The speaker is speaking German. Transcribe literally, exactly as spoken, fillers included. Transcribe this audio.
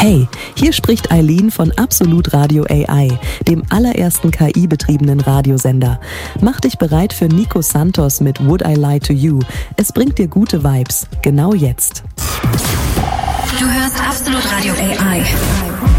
Hey, hier spricht Eileen von Absolut Radio A I, dem allerersten K I-betriebenen Radiosender. Mach dich bereit für Nico Santos mit Would I Lie to You. Es bringt dir gute Vibes, genau jetzt. Du hörst Absolut Radio A I.